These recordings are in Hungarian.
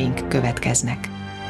híreink következnek.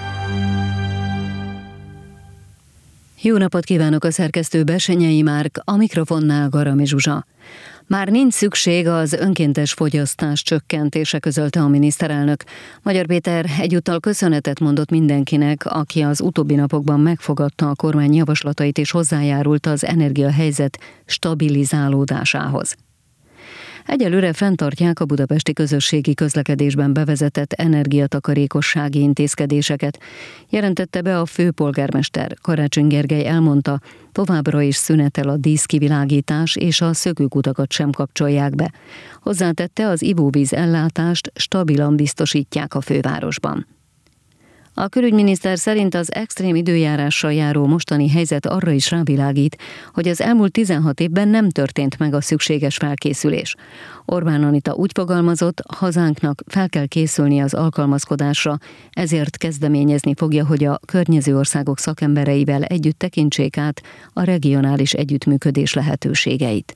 Jó napot kívánok, a szerkesztő Bessenyei Márk, a mikrofonnál Garami Zsuzsa. Már nincs szükség az önkéntes fogyasztás csökkentése, közölte a miniszterelnök. Magyar Péter egyúttal köszönetet mondott mindenkinek, aki az utóbbi napokban megfogadta a kormány javaslatait és hozzájárult az energiahelyzet stabilizálódásához. Egyelőre fenntartják a budapesti közösségi közlekedésben bevezetett energiatakarékossági intézkedéseket, jelentette be a főpolgármester. Karácsony Gergely elmondta, továbbra is szünetel a díszkivilágítás és a szökőkutakat sem kapcsolják be. Hozzátette, az ivóvíz ellátást stabilan biztosítják a fővárosban. A külügyminiszter szerint az extrém időjárással járó mostani helyzet arra is rávilágít, hogy az elmúlt 16 évben nem történt meg a szükséges felkészülés. Orbán Anita úgy fogalmazott, hazánknak fel kell készülni az alkalmazkodásra, ezért kezdeményezni fogja, hogy a környező országok szakembereivel együtt tekintsék át a regionális együttműködés lehetőségeit.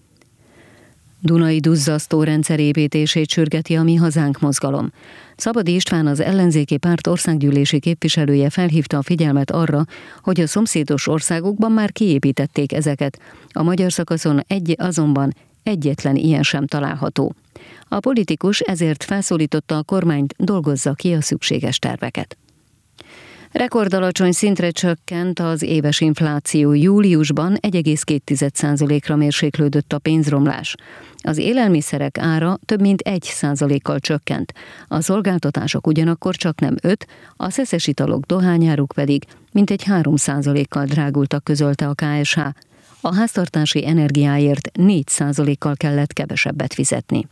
Dunai duzzasztó rendszer építését sürgeti a Mi Hazánk mozgalom. Szabadi István, az ellenzéki párt országgyűlési képviselője felhívta a figyelmet arra, hogy a szomszédos országokban már kiépítették ezeket. A magyar szakaszon azonban egyetlen ilyen sem található. A politikus ezért felszólította a kormányt, dolgozza ki a szükséges terveket. Rekordalacsony szintre csökkent az éves infláció. Júliusban 1,2%-ra mérséklődött a pénzromlás. Az élelmiszerek ára több mint 1%-kal csökkent. A szolgáltatások ugyanakkor csaknem 5%, a szeszes italok, dohányáruk pedig mintegy 3%-kal drágultak, közölte a KSH. A háztartási energiáért 4%-kal kellett kevesebbet fizetni.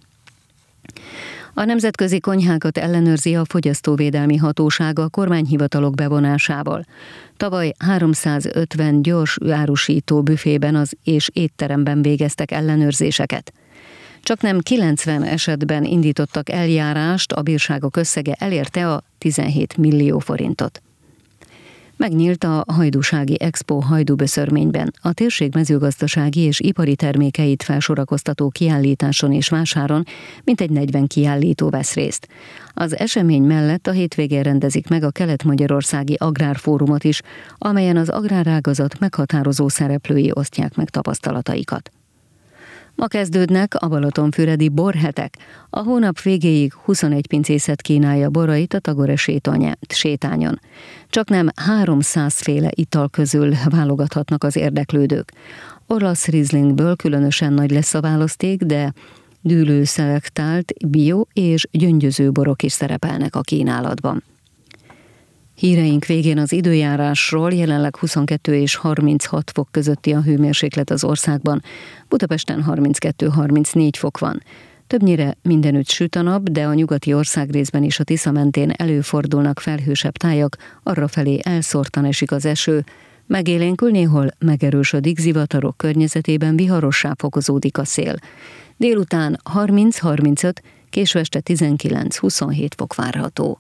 A nemzetközi konyhákat ellenőrzi a Fogyasztóvédelmi Hatóság a kormányhivatalok bevonásával. Tavaly 350 gyors árusító büfében és étteremben végeztek ellenőrzéseket. Csaknem 90 esetben indítottak eljárást, a bírságok összege elérte a 17 millió forintot. Megnyílt a Hajdúsági Expo Hajdúböszörményben. A térség mezőgazdasági és ipari termékeit felsorakoztató kiállításon és vásáron mintegy 40 kiállító vesz részt. Az esemény mellett a hétvégén rendezik meg a Kelet-Magyarországi Agrárfórumot is, amelyen az agrárágazat meghatározó szereplői osztják meg tapasztalataikat. Ma kezdődnek a balatonfüredi borhetek. A hónap végéig 21 pincészet kínálja borait a Tagore sétányon. Csaknem 300 féle ital közül válogathatnak az érdeklődők. Olasz rizlingből különösen nagy lesz a választék, de dűlő szelektált, bio és gyöngyöző borok is szerepelnek a kínálatban. Híreink végén az időjárásról. Jelenleg 22 és 36 fok közötti a hőmérséklet az országban. Budapesten 32-34 fok van. Többnyire mindenütt süt a nap, de a nyugati országrészben és a Tisza mentén előfordulnak felhősebb tájak, arrafelé elszórtan esik az eső. Megélénkül, néhol megerősödik, zivatarok környezetében viharossá fokozódik a szél. Délután 30-35, késő este 19-27 fok várható.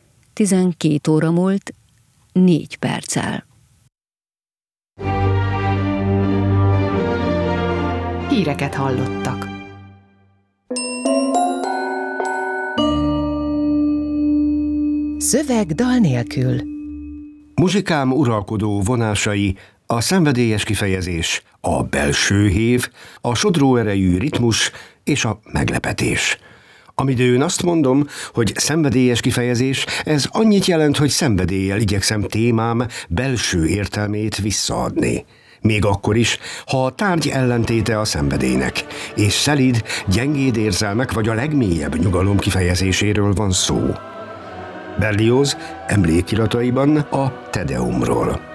12 óra múlt 4 perccel. Híreket hallottak. Szöveg dal nélkül. Muzsikám uralkodó vonásai, a szenvedélyes kifejezés, a belső hév, a sodró erejű ritmus és a meglepetés. Amidőn azt mondom, hogy szenvedélyes kifejezés, ez annyit jelent, hogy szenvedéllyel igyekszem témám belső értelmét visszaadni. Még akkor is, ha a tárgy ellentéte a szenvedélynek, és szelíd, gyengéd érzelmek vagy a legmélyebb nyugalom kifejezéséről van szó. Berlioz emlékirataiban a Te Deumról.